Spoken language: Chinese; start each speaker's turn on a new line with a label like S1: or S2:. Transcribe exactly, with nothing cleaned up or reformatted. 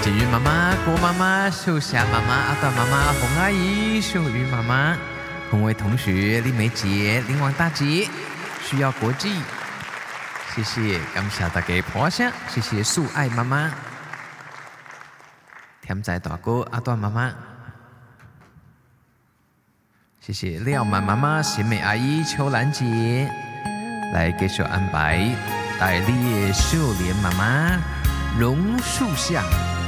S1: 喜玉妈妈、郭妈妈、秀霞妈妈、阿段妈妈、洪阿姨、秀玉妈妈、洪伟同学、林梅姐、林王大姐，需要国际，谢谢，感谢大家捧场，谢谢素爱妈妈，甜仔大哥阿段妈妈，谢谢廖满妈妈、贤美阿姨、秋兰姐，来继续安排大烈秀莲妈妈、榕树下。